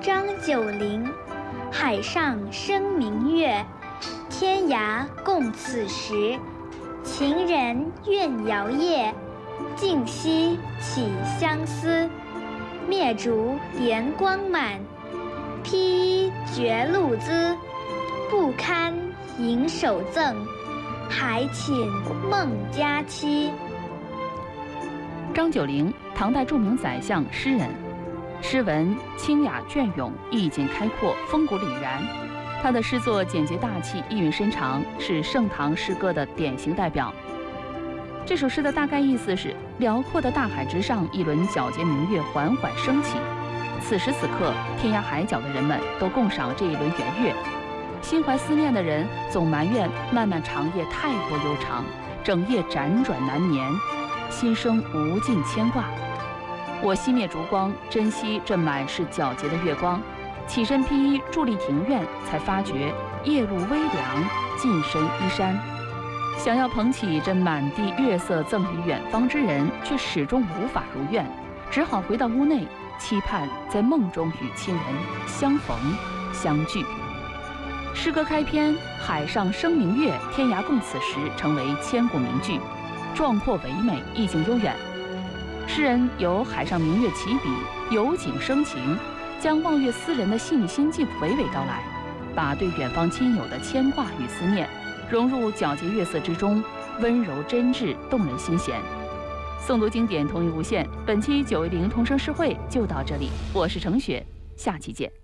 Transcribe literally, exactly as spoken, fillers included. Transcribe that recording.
张九龄，海上生明月，天涯共此时。情人怨遥夜，竟夕起相思。灭烛怜光满，披衣觉露滋。不堪盈手赠，还寝梦佳期。 张九龄，唐代著名宰相、诗人，诗文清雅隽永，意境开阔，风骨凛然。他的诗作简洁大气，意蕴深长，是盛唐诗歌的典型代表。这首诗的大概意思是：辽阔的大海之上，一轮皎洁明月缓缓升起。此时此刻，天涯海角的人们都共赏这一轮圆月。心怀思念的人总埋怨漫漫长夜太过悠长，整夜辗转难眠，心生无尽牵挂。我熄灭烛光，珍惜这满是皎洁的月光，起身披衣伫立庭院，才发觉夜露微凉，尽身衣衫。想要捧起这满地月色赠予远方之人，却始终无法如愿，只好回到屋内，期盼在梦中与亲人相逢相聚。诗歌开篇，海上生明月，天涯共此时，成为千古名句，壮阔唯美，意境悠远。诗人由海上明月起笔，由景生情，将望月思人的细腻心境娓娓道来，把对远方亲友的牵挂与思念融入皎洁月色之中，温柔真挚，动人心弦。诵读经典，同音无限。本期九一零同声诗会就到这里，我是程雪，下期见。